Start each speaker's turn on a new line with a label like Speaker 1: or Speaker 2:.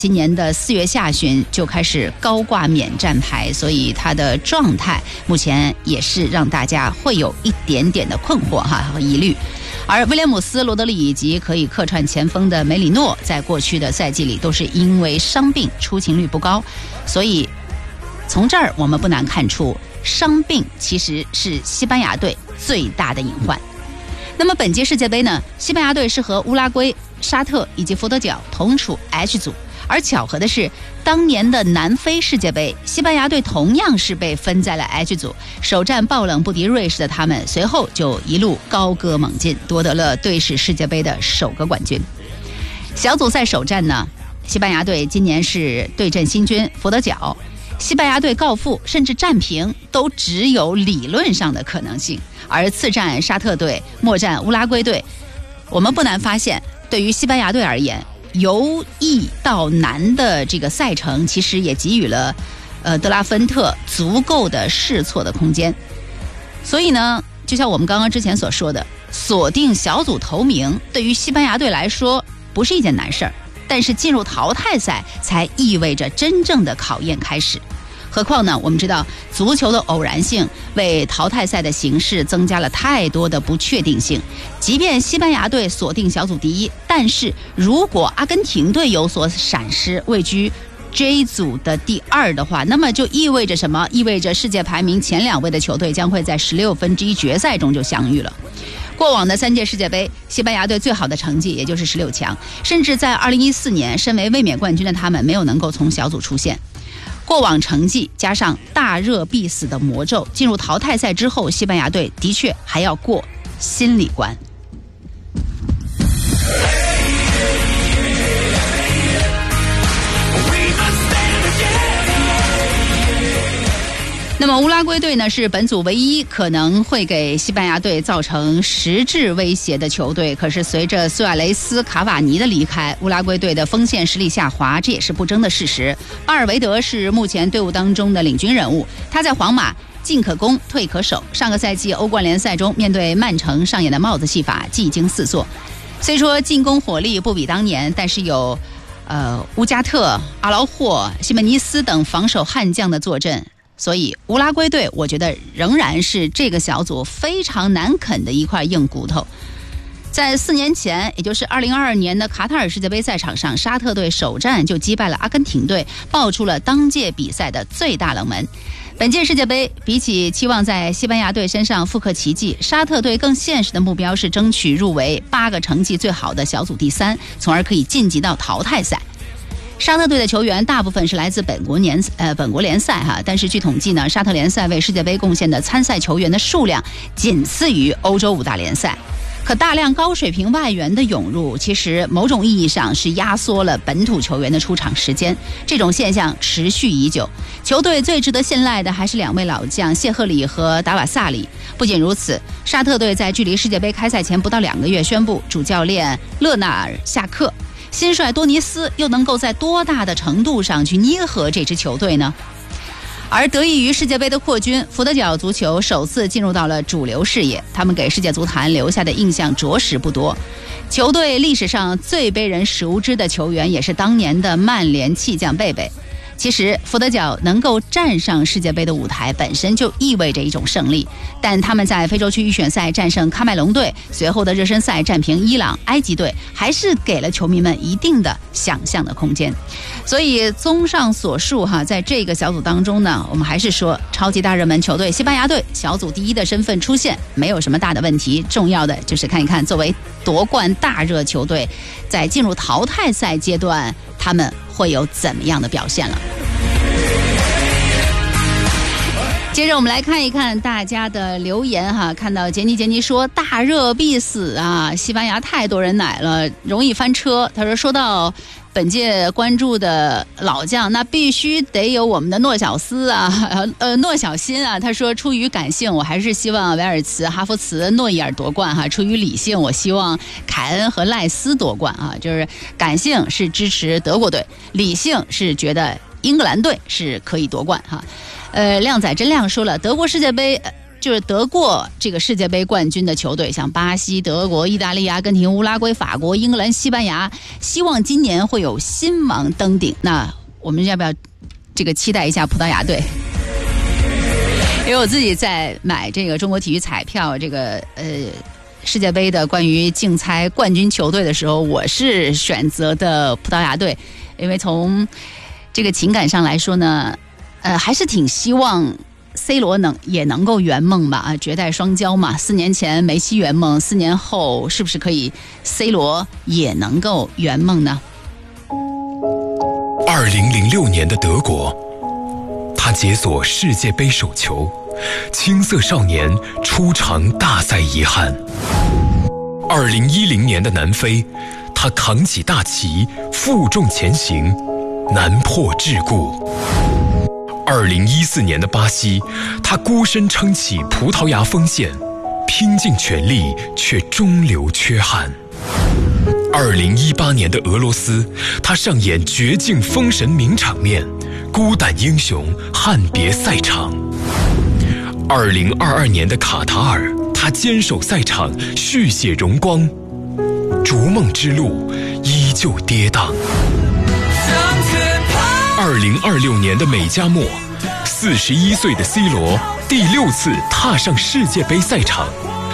Speaker 1: 今年的4月下旬就开始高挂免战牌，所以他的状态目前也是让大家会有一点点的困惑和疑虑。而威廉姆斯、罗德里以及可以客串前锋的梅里诺，在过去的赛季里都是因为伤病出勤率不高，所以从这儿我们不难看出，伤病其实是西班牙队最大的隐患。那么本届世界杯呢，西班牙队是和乌拉圭、沙特以及佛得角同处 H 组。而巧合的是，当年的南非世界杯，西班牙队同样是被分在了 H 组，首战爆冷不敌瑞士的他们，随后就一路高歌猛进，夺得了队史世界杯的首个冠军。小组赛首战呢，西班牙队今年是对阵新军佛得角，西班牙队告负甚至战平都只有理论上的可能性。而次战沙特队，末战乌拉圭队，我们不难发现，对于西班牙队而言，由易到难的这个赛程其实也给予了德拉芬特足够的试错的空间。所以呢，就像我们刚刚之前所说的，锁定小组头名对于西班牙队来说不是一件难事儿，但是进入淘汰赛才意味着真正的考验开始。何况呢，我们知道足球的偶然性为淘汰赛的形式增加了太多的不确定性。即便西班牙队锁定小组第一，但是如果阿根廷队有所闪失，位居 J 组的第2的话，那么就意味着什么？意味着世界排名前2位的球队将会在1/16决赛中就相遇了。过往的3届世界杯，西班牙队最好的成绩也就是16强，甚至在2014年，身为卫冕冠军的他们没有能够从小组出线。过往成绩加上大热必死的魔咒，进入淘汰赛之后，西班牙队的确还要过心理关。那么乌拉圭队呢，是本组唯一可能会给西班牙队造成实质威胁的球队。可是随着苏亚雷斯、卡瓦尼的离开，乌拉圭队的锋线实力下滑，这也是不争的事实。巴尔维德是目前队伍当中的领军人物，他在皇马进可攻退可守，上个赛季欧冠联赛中面对曼城上演的帽子戏法技惊四座。虽说进攻火力不比当年，但是有乌加特、阿劳霍、西门尼斯等防守悍将的坐镇，所以乌拉圭队我觉得仍然是这个小组非常难啃的一块硬骨头。在4年前，也就是2022年的卡塔尔世界杯赛场上，沙特队首战就击败了阿根廷队，爆出了当届比赛的最大冷门。本届世界杯比起期望在西班牙队身上复刻奇迹，沙特队更现实的目标是争取入围8个成绩最好的小组第3，从而可以晋级到淘汰赛。沙特队的球员大部分是来自本国联赛但是据统计呢，沙特联赛为世界杯贡献的参赛球员的数量仅次于欧洲5大联赛。可大量高水平外援的涌入，其实某种意义上是压缩了本土球员的出场时间，这种现象持续已久。球队最值得信赖的还是2位老将谢赫里和达瓦萨里。不仅如此，沙特队在距离世界杯开赛前不到2个月宣布主教练勒纳尔下课，新帅多尼斯又能够在多大的程度上去捏合这支球队呢？而得益于世界杯的扩军，佛得角足球首次进入到了主流视野，他们给世界足坛留下的印象着实不多。球队历史上最被人熟知的球员也是当年的曼联弃将贝贝。其实佛得角能够站上世界杯的舞台本身就意味着一种胜利，但他们在非洲区预选赛战胜喀麦隆队，随后的热身赛战平伊朗、埃及队，还是给了球迷们一定的想象的空间。所以综上所述在这个小组当中呢，我们还是说超级大热门球队西班牙队小组第1的身份出现没有什么大的问题，重要的就是看一看作为夺冠大热球队在进入淘汰赛阶段他们会有怎么样的表现了。接着我们来看一看大家的留言看到杰尼说大热必死啊，西班牙太多人奶了，容易翻车。他说到本届关注的老将，那必须得有我们的诺小新啊。他说出于感性，我还是希望维尔茨、哈弗茨、诺伊尔夺冠出于理性，我希望凯恩和赖斯夺冠就是感性是支持德国队，理性是觉得英格兰队是可以夺冠亮仔真亮说了，德国世界杯就是得过这个世界杯冠军的球队，像巴西、德国、意大利、阿根廷、乌拉圭、法国、英格兰、西班牙，希望今年会有新王登顶。那我们要不要这个期待一下葡萄牙队？因为我自己在买这个中国体育彩票这个世界杯的关于竞猜冠军球队的时候，我是选择的葡萄牙队，因为从这个情感上来说呢，还是挺希望 C 罗也能够圆梦吧，啊，绝代双骄嘛。4年前梅西圆梦，4年后是不是可以 C 罗也能够圆梦呢
Speaker 2: ？2006年的德国，他解锁世界杯首球，青涩少年出场大赛遗憾。2010年的南非，他扛起大旗，负重前行，难破桎梏。2014年的巴西，他孤身撑起葡萄牙锋线，拼尽全力却中流缺憾。2018年的俄罗斯，他上演绝境封神名场面，孤胆英雄憾别赛场。2022年的卡塔尔，他坚守赛场，续写荣光，逐梦之路依旧跌宕。2026年的美加墨，41岁的 C 罗第6次踏上世界杯赛场，